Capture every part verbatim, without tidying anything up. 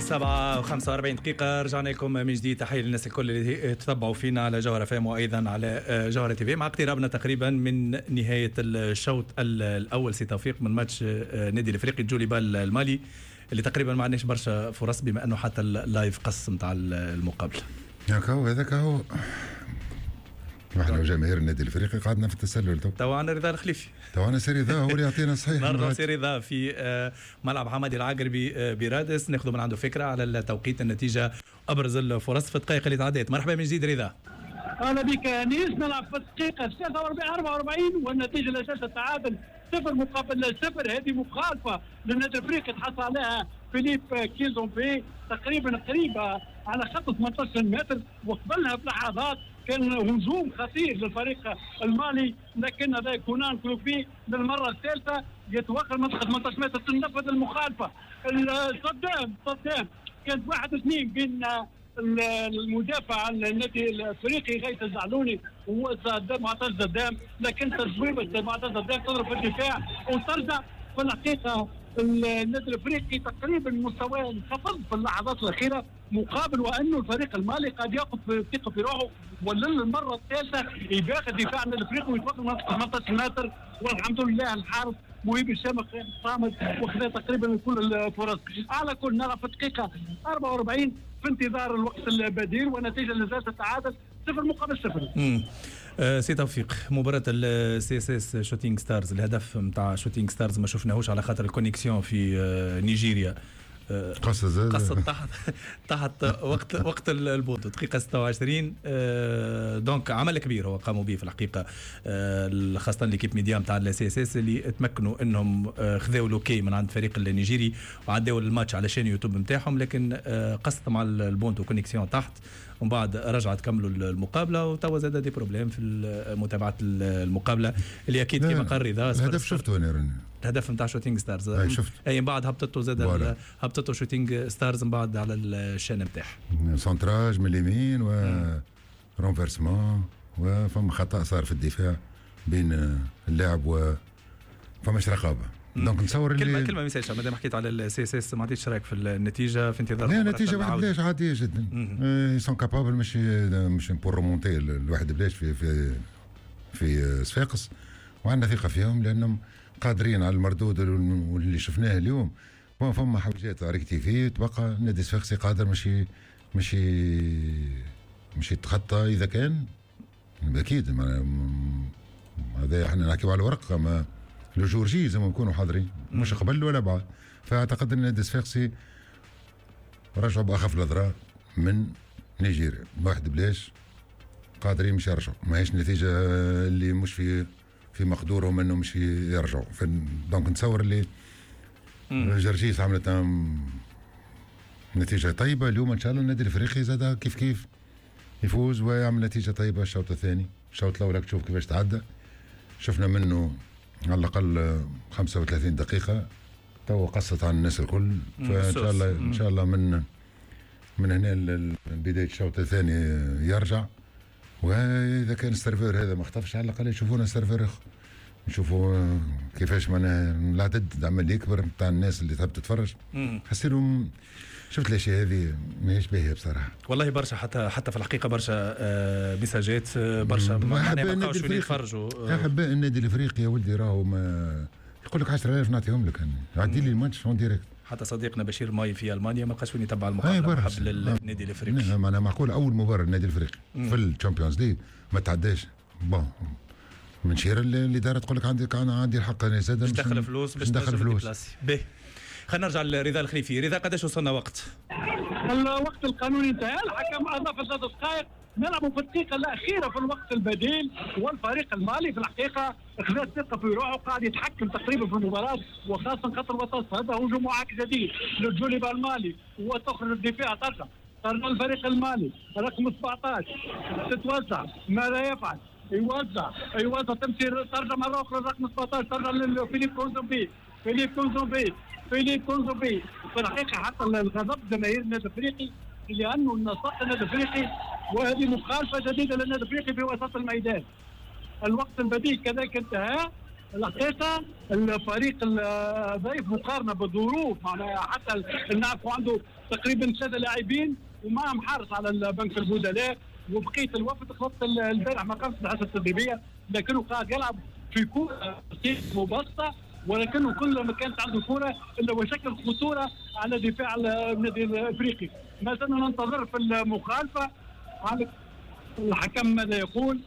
سبعة وخمسة وأربعين دقيقة رجعنا لكم من جديد. تحية للناس الكل اللي تتبعوا فينا على جوهرة فام وأيضا على جوهرة تي في. مع اقترابنا تقريبا من نهاية الشوط الأول سي توفيق من ماتش نادي الإفريقي جوليبال المالي اللي تقريبا ما عندناش برشا فرص بما أنه حتى اللايف قص متاع المقابلة. هاك هو هذاك هو احنا وجماهير النادي الافريقي قعدنا في التسلل تو تو عندنا رضا الخليفي تو عندنا سي رضا هو اللي يعطينا صحيح نرجع سي رضا في ملعب حمادي العقربي برادس ناخذ من عنده فكره على التوقيت النتيجه ابرز الفرص في الدقائق اللي تعديت. مرحبا من جديد رضا. اهلا بك انيس. نلعب في الدقيقه ثلاثة وأربعين أربعة وأربعين والنتيجه الاساسيه التعادل صفر مقابل صفر. هذه مخالفه للنادي الافريقي تحصل عليها فيليب كيزومبي تقريبا قريبه على خط ثمانية عشر متر وقبلها بلحظات كان هجوم خطير للفريق المالي لكن هذا كونان كلوفي للمره الثالثه يتوغل منطقه ثمانية عشر متر تنفذ المخالفه. صدام صدام كانت واحد اثنين بين المدافع النادي الافريقي غيث الزعلوني ومعتز زدام لكن تصويبه معتز زدام تضرب في الدفاع وترجع في الحقيقه النادي الافريقي تقريبا مستواه انخفض في اللحظات الاخيره مقابل وانه الفريق المالي قد يقف ثقه في روحه وللمره الثالثه يباغي الدفاع النادي الافريقي ويتوقف منطقه ثمانية عشر متر والحمد لله الحارس مهيب الشامخ صامد وخذ تقريبا كل الفرص. على كل نرى في الدقيقه أربعة وأربعين في انتظار الوقت البديل ونتيجه لزالت التعادل صفر مقابل صفر. امم أه سي توفيق مباراه السي اس اس شوتينغ ستارز الهدف نتاع شوتينغ ستارز ما شفناهوش على خاطر الكونيكسيون في أه نيجيريا قصة قصة تحت تحت وقت وقت البوطو دقيقة ستة وعشرين. أه دونك عمل كبير هو قاموا به في الحقيقة أه خاصة ليكيب ميديا نتاع السي اس اس اللي تمكنوا انهم أه خذوا لوكي من عند الفريق النيجيري وعدوا الماتش على شان يوتيوب نتاعهم لكن أه قصت مع البونتو كونيكسيون تحت ومن بعد رجعت كملوا المقابله وتوا زاد دي بروبليم في متابعه المقابله اللي اكيد كما قال رضا. الهدف شفته انا راني الهدف نتاع شوتينغ ستارز اي شفت اي من بعد هبطته زاد هبطته شوتينغ ستارز من بعد على الشان نتاعها سونتراج من اليمين و رونفيرسمون وفما خطا صار في الدفاع بين اللاعب و فماش رقابه. دونك نتصور اللي كلمه كلمه ميساج مادام حكيت على السي اس اس ما عطيتش رايك في النتيجه في انتظار لا النتيجه واحد بلاش عاديه جدا سون كابابل مش مش بور رومونتي الواحد بلاش في في في صفاقس وعندنا ثقه فيهم لانهم قادرين على المردود واللي شفناه اليوم. فما حاجات ريكتيفي تبقى نادي صفاقسي قادر مش مش مش يتخطى اذا كان اكيد هذا احنا نحكيو على الورق ما لو جورجي زي ما نكونوا حاضرين مش قبل ولا بعد. فاعتقد ان النادي الصفاقسي رجعوا باخف الاضرار من نيجيريا واحد بلاش قادرين مش يرجعوا ماهيش نتيجه اللي مش في في مقدورهم انه مش يرجعوا. دونك نتصور اللي جرجيس عملت نتيجه طيبه اليوم ان شاء الله النادي الافريقي زاد كيف كيف يفوز ويعمل نتيجه طيبه. الشوط الثاني الشوط الاول تشوف كيفاش تعدى شفنا منه على الاقل خمسة وثلاثين دقيقه تو قصت عن الناس الكل. فان شاء الله ان شاء الله من من هنا بدايه الشوط الثاني يرجع واذا كان السيرفر هذا ما اختفش على الاقل يشوفونا السيرفر نشوفوا كيفاش معناها العدد عمال يكبر نتاع الناس اللي تحب تتفرج. حسيتهم شفت الاشياء هذه ماهيش باهيه بصراحه والله برشا حتى حتى في الحقيقه برشا آه مساجات آه برشا ما بقاوش يتفرجوا. احباء النادي الافريقي يا ولدي راهو ما يقول لك عشرة آلاف نعطيهم لك عدي لي الماتش اون ديريكت. حتى صديقنا بشير ماي في المانيا ما بقاش وين يتبع المقابله قبل النادي الافريقي. معناها معقول اول مباراه النادي الافريقي في الشامبيونز ليج ما تعداش بون من شير اللي دارت تقول لك عندي انا عندي الحق انا زاد باش ندخل فلوس باش ندخل فلوس. باهي خلينا نرجع لرضا الخليفي. رضا قداش وصلنا وقت؟ الوقت القانوني انتهى الحكم اضاف ثلاث دقائق نلعب في الدقيقه الاخيره في الوقت البديل والفريق المالي في الحقيقه اخذ ثقه في روحه قاعد يتحكم تقريبا في المباراه وخاصه خطر وسط. هذا هجوم معاك جديد للجوليبال المالي وتخرج الدفاع ترجع ترجع الفريق المالي رقم سبعة عشر تتوزع ماذا يفعل؟ يوزع يوزع تمشي ترجع مره اخرى رقم سبعة عشر ترجع لفيليب كونزومبي فيليب كونزومبي فيليب كونزومبي. في الحقيقه حتى الغضب جماهير النادي الافريقي لانه النصاق النادي الافريقي وهذه مخالفه جديده للنادي الافريقي في وسط الميدان. الوقت البديل كذلك انتهى الحقيقه الفريق الضيف مقارنه بالظروف، معناها حتى نعرفوا عنده تقريبا ثلاثه لاعبين ومعهم حارس على البنك البدلاء، وبقيه الوفد خلطت البارح ما قامش بالحصه التدريبيه، لكنه قاعد يلعب في كوره مبسطه، ولكنه كل ما كانت عنده كوره الا وشكل خطوره على دفاع النادي الافريقي. ما زلنا ننتظر في المخالفه. الحكم ماذا يقول؟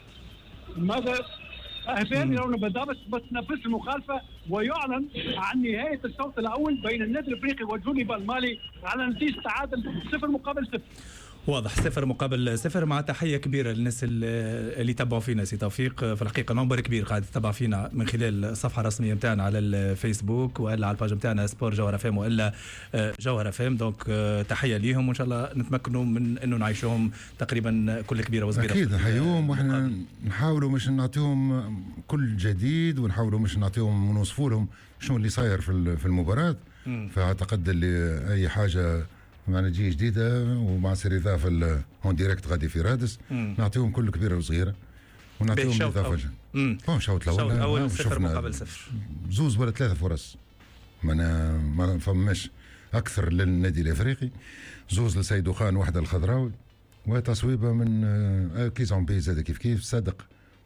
ماذا اهدان يرون بالضبط بس نفس المخالفه، ويعلن عن نهايه الشوط الاول بين النادي الافريقي وجوليبا المالي على نتيجه تعادل صفر مقابل صفر. واضح، صفر مقابل صفر. مع تحيه كبيره للناس اللي تابعوا فينا سي توفيق. في الحقيقه نمبر كبير قاعد يتابع فينا من خلال الصفحه الرسميه نتاعنا على الفيسبوك والا على الباج نتاعنا سبور جوهر فام والا جوهر فام. دونك تحيه ليهم وان شاء الله نتمكنوا من انه نعيشوهم تقريبا كل كبيره وصغيره. اكيد نحيوهم واحنا نحاولوا مش نعطيهم كل جديد ونحاولوا مش نعطيهم ونوصفوا لهم شنو اللي صاير في المباراه. فاعتقد اللي اي حاجه معنا تجي جديده ومع سير اضافه اون ديريكت غادي في رادس نعطيهم كل كبيره وصغيره ونعطيهم اضافه. امم شوط الاول اول صفر مقابل صفر، زوز ولا ثلاثه فرص ما ما فماش اكثر للنادي الافريقي. زوز لسيدو خان واحده الخضراوي وتصويبه من كيزون زاد كيف كيف صدق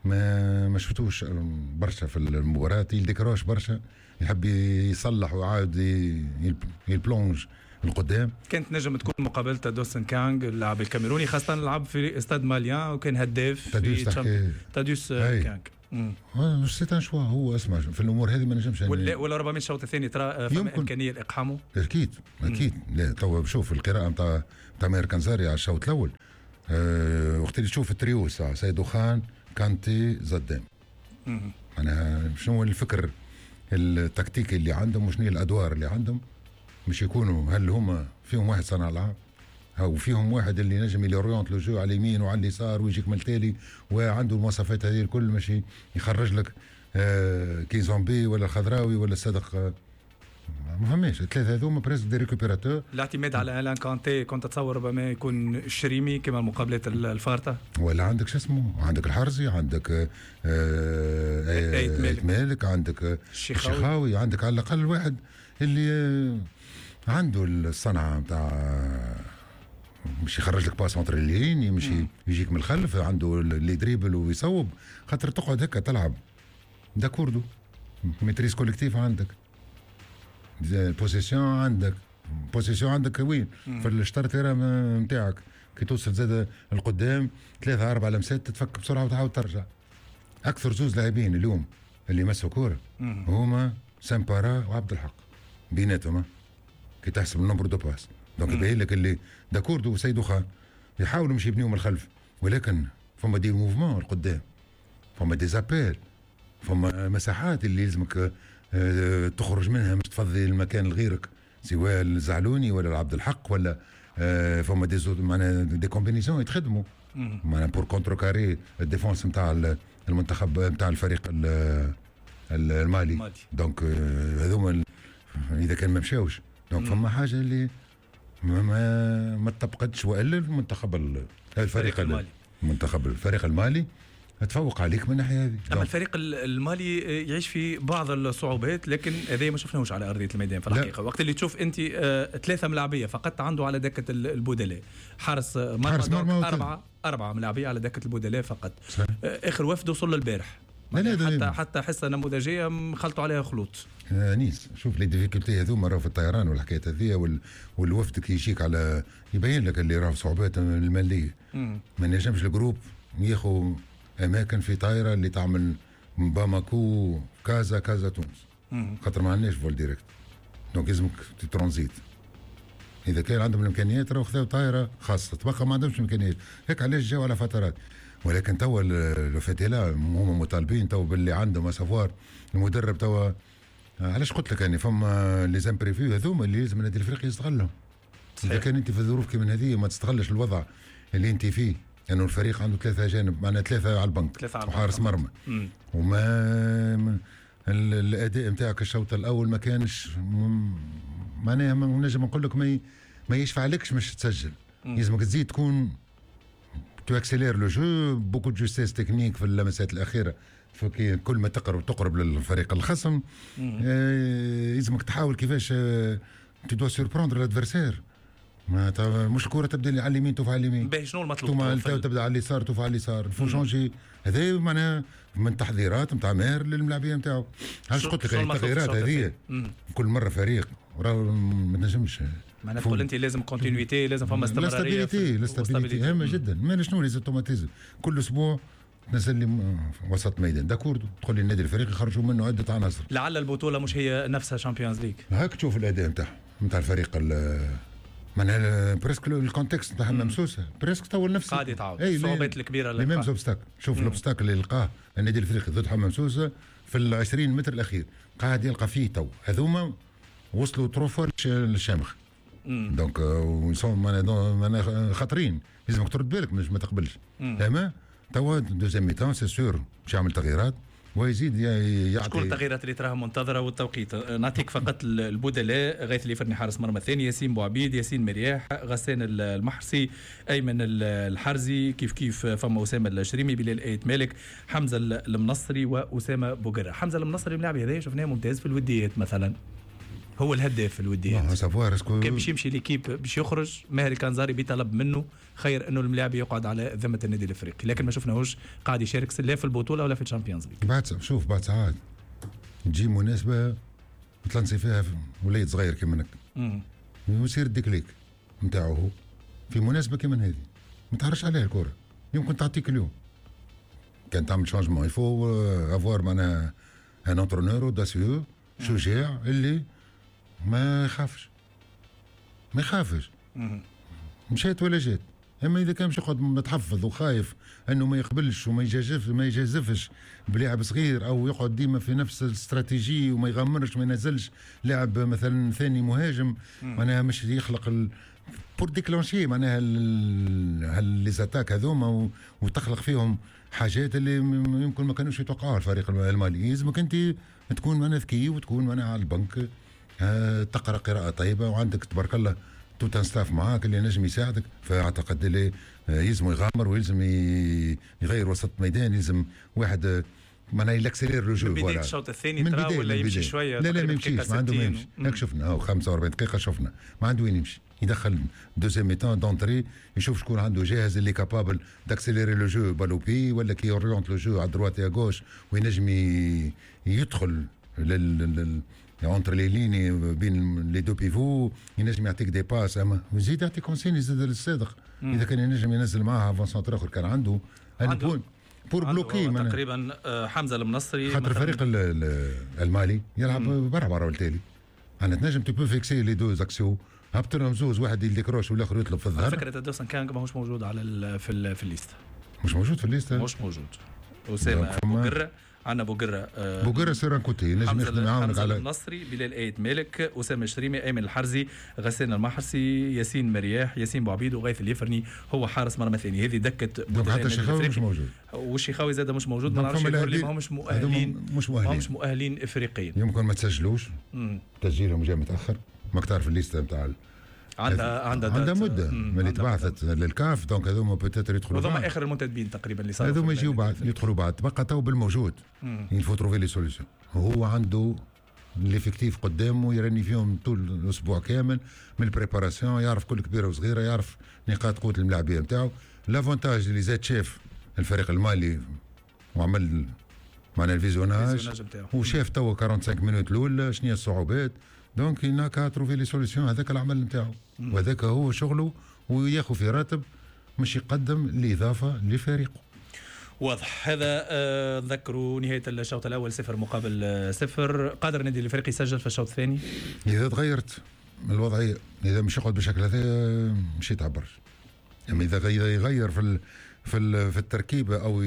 ما ما شفتوش برشا في المباراه، يديكروش برشا، يحب يصلح ويعاود يبلونج القدام. كانت نجم تكون مقابلة دوسن كانغ اللاعب الكاميروني، خاصة لعب في استاد ماليان وكان هداف تاديوس في تاديوس كانغ. مش سيت ان شوا هو اسمع في الامور هذه ما نجمش ولا ولا ربما الشوط الثاني ترى فما امكانيه لاقحامه. اكيد اكيد. لا تو شوف القراءه نتاع نتاع ماهر كنزاري على الشوط الاول. أه وقت اللي تشوف التريو ساعه سيدو خان كانتي زدان، معناها شنو الفكر التكتيكي اللي عندهم وشنو الادوار اللي عندهم، مش يكونوا هل هما فيهم واحد صانع العاب او فيهم واحد اللي نجم اللي اورينت لو جو على اليمين وعلى اليسار ويجيك من التالي وعنده المواصفات هذه الكل، ماشي يخرج لك آه كيزومبي ولا الخضراوي ولا الصدق. آه ما فهماش الثلاثه هذوما بريس دي ريكوبيراتور. الاعتماد على الان كانتي كنت تتصور ربما يكون الشريمي كما المقابلات الفارطه، ولا عندك شو اسمه، عندك الحرزي، عندك آه آه ايت مالك. مالك عندك الشيخاوي، عندك على الاقل واحد اللي آه عنده الصنعه نتاع مش يخرج لك باس اونتر اللين، يمشي يجيك من الخلف، عنده اللي دريبل ويصوب، خاطر تقعد هكا تلعب دا كوردو ميتريس كوليكتيف، عندك بوزيسيون، عندك بوزيسيون عندك وين في الشطر نتاعك كي توصل زاد القدام ثلاثة أربعة لمسات تتفك بسرعة وتعاود ترجع. أكثر زوز لاعبين اليوم اللي مسوا كورة هما سامبارا وعبد الحق بيناتهم كي تحسب النمبر دو باس. دونك يبين لك اللي داكوردو وسيدو خان يحاولوا مش يبنيوا من الخلف، ولكن فما دي موفمون القدام، فما دي زابيل، فما مساحات اللي لازمك اه تخرج منها مش تفضي المكان لغيرك، سواء الزعلوني ولا عبد الحق ولا اه فما دي زود معنا دي كومبينيزون يتخدموا معنا بور كونترو كاري الديفونس نتاع المنتخب نتاع الفريق المالي. دونك هذوما اه اذا كان ما مشاوش دونك فما حاجه اللي ما ما, ما تطبقتش، والا المنتخب الفريق المالي المنتخب الفريق المالي تفوق عليك من الناحيه هذه. اما الفريق المالي يعيش في بعض الصعوبات، لكن هذا ما شفناهوش على ارضيه الميدان في الحقيقه. وقت اللي تشوف انت آه ثلاثه ملاعبيه فقط عنده على دكه البدلاء، حارس مرمى اربعه اربعه ملاعبيه على دكه البدلاء فقط. آه اخر وفد وصل البارح حتى حتى حصه نموذجيه خلطوا عليها خلوط. انيس شوف لي ديفيكولتي هذوما راهو في الطيران والحكايات هذيا وال... والوفد كي يجيك على يبين لك اللي راهو صعوبات الماليه. ما نجمش الجروب ياخذ اماكن في طايره اللي تعمل باماكو كازا كازا تونس، خاطر ما عندناش فول ديريكت، دونك لازمك ترانزيت. اذا كان عندهم الامكانيات راهو خذوا طايره خاصه، تبقى ما عندهمش امكانيات هيك علاش جاوا على فترات. ولكن توا لو فاتيلا هما مطالبين توا باللي عندهم سافوار المدرب توا. علاش قلت لك اني فما لي زامبريفيو هذوما اللي لازم النادي الافريقي يستغلهم. اذا كان انت في الظروف كيما هذه ما تستغلش الوضع اللي انت فيه، لانه يعني الفريق عنده ثلاثه اجانب معنا ثلاثه على البنك وحارس مرمى، وما الاداء نتاعك الشوط الاول ما كانش معناها ما نجم نقول لك ما ما يشفع لكش مش تسجل. لازمك تزيد تكون تو اكسيلير لو جو بوكو دو جوستيس تكنيك في اللمسات الاخيره فكي كل ما تقرب تقرب للفريق الخصم آه يلزمك تحاول كيفاش آه تدو سوربروندر الادفيرسير. ما مش الكره تبدا على اليمين توفى على اليمين باهي شنو المطلوب تبدا على اليسار توفى على اليسار فو شونجي. هذا معناها من تحضيرات نتاع ماهر للملاعبيه نتاعو. علاش قلت لك التغييرات هذه كل مره فريق راه ما تنجمش معناها تقول انت لازم كونتينيتي لازم فما استمراريه لاستابيليتي لاستابيليتي هامه جدا. ما شنو لي اوتوماتيزم كل اسبوع تنزل لي وسط ميدان داكور تقول لي النادي الفريقي يخرجوا منه عده عناصر. لعل البطوله مش هي نفسها شامبيونز ليغ. هاك تشوف الاداء نتاعها نتاع الفريق معناها بريسك الكونتكست نتاعها ممسوسه بريسك تو نفس قاعد يتعاود الصعوبات الكبيره اللي ميم زوبستاك. شوف الاوبستاكل اللي لقاه النادي الافريقي ضد حمام سوسه في ال عشرين متر الاخير قاعد يلقى فيه تو هذوما وصلوا تروفور للشامخ. دونك ويسون معناها خطرين لازمك ترد بالك مش ما تقبلش. تمام توا دوزيام ميتان سي سور باش يعمل تغييرات ويزيد يعطي. شكون التغييرات اللي تراها منتظره والتوقيت؟ نعطيك فقط البدلاء: غيث اليفرني حارس مرمى ثاني، ياسين بوعبيد، ياسين مرياح، غسان المحرسي، ايمن الحرزي، كيف كيف فما اسامه الشريمي، بلال ايت مالك، حمزه المنصري واسامه بوقره. حمزه المنصري اللاعب هذا شفناه ممتاز في الوديات مثلا، هو الهداف في الوديات. كان باش يمشي ليكيب باش يخرج ماهر الكنزاري بيطلب منه خير انه الملاعب يقعد على ذمه النادي الافريقي، لكن ما شفناهوش قاعد يشارك لا في البطوله ولا في الشامبيونز ليج. بعد شوف بعد ساعات تجي مناسبه تلنسي فيها وليد صغير كيما هكا ويصير الديكليك نتاعو هو في مناسبه كيما هذه ما تعرفش عليها الكره يمكن تعطيك اليوم كان تعمل شانجمون يفو افوار معناها ان انترونور داسيو شجاع اللي ما يخافش ما يخافش مشيت ولا جات. اما اذا كان مش يقعد متحفظ وخايف انه ما يقبلش وما يجازف ما يجازفش بلاعب صغير او يقعد ديما في نفس الاستراتيجيه وما يغمرش ما ينزلش لاعب مثلا ثاني مهاجم معناها مش يخلق ال... بور ديكلونشي معناها لي زاتاك هذوما وتخلق فيهم حاجات اللي يمكن ما كانوش يتوقعوها الفريق المالي. لازمك انت تكون معناها ذكي وتكون معناها على البنك آه تقرا قراءه طيبه وعندك تبارك الله توت ستاف معاك اللي نجم يساعدك. فاعتقد اللي آه يلزم يغامر ويلزم يغير وسط ميدان يلزم واحد معناها يلاكسيلير لو جو. من بدايه الشوط الثاني ترى ولا يمشي شويه؟ لا لا ما يمشيش ما عنده ما يمشي هاك شفنا خمسة وأربعين دقيقه شفنا ما عنده وين يمشي. يدخل دوزيام ميتان دونتري يشوف شكون عنده جاهز اللي كابابل داكسيليري لو جو بالوبي ولا كي اورينت لو جو على دروات يا غوش وينجم يدخل لل اونتر لي ليني بين لي دو بيفو ينجم يعطيك دي باس. اما يزيد يعطيك كونسين يزيد الصادق اذا كان ينجم ينزل معها افون سونتر اخر كان عنده بور بور بلوكي تقريبا حمزه المنصري خاطر الفريق المالي يلعب برا برا بالتالي انا تنجم تو بو فيكسي لي دو زاكسيو هبطلهم زوز واحد يديكروش والاخر يطلب في الظهر. فكره دوسن كانغ ماهوش موجود على في في الليسته مش موجود في الليسته مش موجود. اسامه بوقره عندنا بوقره آه بوقره سيران كوتي نجم يخدم معاونك على النصري بلال ايت مالك اسامه الشريمي ايمن الحرزي غسان المحرسي ياسين مرياح ياسين بوعبيد وغيث اليفرني هو حارس مرمى ثاني. هذه دكه حتى الشيخاوي مش موجود والشيخاوي زاد مش موجود ما نعرفش اللي ماهمش مؤهلين مش مؤهلين مش مؤهلين افريقيا يمكن ما تسجلوش تسجيلهم جاي متاخر ما تعرف الليسته نتاع عندها عندها عندها مده ملي تبعثت للكاف دونك هذوما بوتيتر يدخلوا هذوما اخر المنتدبين تقريبا اللي صاروا هذوما يجيو بعد يدخلوا بعد تبقى تو بالموجود يلفو تروفي لي سوليسيون. هو عنده ليفيكتيف قدامه يرني فيهم طول الاسبوع كامل من البريباراسيون يعرف كل كبيره وصغيره يعرف نقاط قوه الملاعبيه نتاعو. لافونتاج اللي زاد شاف الفريق المالي وعمل معنا الفيزيوناج وشاف تو خمسة وأربعين مينوت الاولى شنو هي الصعوبات دونك هناك تروفي لي سوليسيون. هذاك العمل نتاعو وهذاك هو شغله وياخذ في راتب مش يقدم الاضافه لفريقه. واضح هذا. آه ذكروا نهايه الشوط الاول صفر مقابل آه صفر. قادر النادي الافريقي يسجل في الشوط الثاني اذا تغيرت الوضعيه اذا مش يقعد بالشكل هذا مش يتعبر. اما اذا يغير في ال في ال في التركيبه او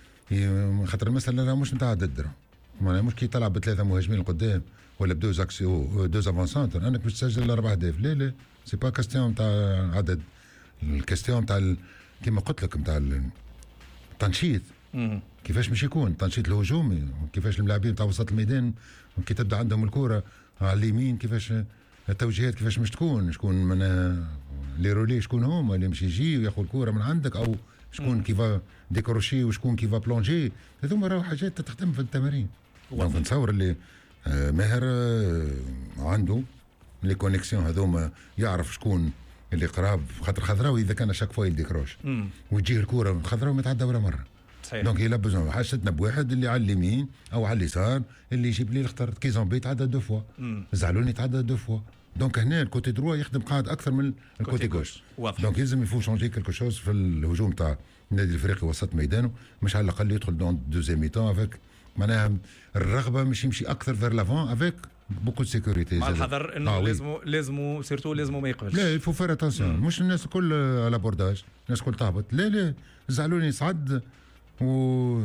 خاطر المساله راه مش نتاع ضد معناها مش كي تلعب بثلاثه مهاجمين قدام ولا بدوز اكسيو دوز افونسانتر انك باش تسجل اربع اهداف. لا لا سي با كاستيون نتاع عدد الكاستيون نتاع كيما قلت لك نتاع التنشيط كيفاش مش يكون التنشيط الهجومي كيفاش الملاعبين نتاع وسط الميدان كي تبدا عندهم الكره على اليمين كيفاش التوجيهات كيفاش مش تكون شكون من لي رولي شكون هما اللي مش يجي وياخذ الكره من عندك او شكون كيفا ديكروشي وشكون كيفا بلونجي، هذوما راهو حاجات تخدم في التمارين. دونك نتصور اللي ماهر عنده لي كونيكسيون هذوما، يعرف شكون اللي قراب، خاطر خضراوي اذا كان شاك فوا يديكروش ويجيه الكوره خضراوي ما تعدى ولا مره. صحيح. دونك يلا بزون حاجتنا بواحد اللي على اليمين او على اليسار اللي يجيب لي اخترت كيزون تعدى دو فوا، زعلوني تعدى دو فوا. دونك هنا الكوتي دروا يخدم قاعد اكثر من الكوتي غوش. دونك يلزم يفو شونجي كلكو شوز في الهجوم تاع النادي الافريقي وسط ميدانه، مش على الاقل يدخل دون دوزيام ميتون افيك معناها الرغبه مش يمشي اكثر فير لافون افيك بوكو دو سيكوريتي، مع الحذر انه آه لازم لازم سيرتو لازم ما يقفلش. لا يفو فير اتونسيون، مش الناس الكل على بورداج، الناس الكل تهبط. لا لا زعلوني صعد و